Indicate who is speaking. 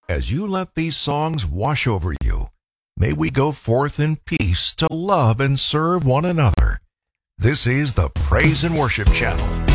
Speaker 1: as you let these songs wash over you, may we go forth in peace to love and serve one another. This is the Praise and Worship Channel.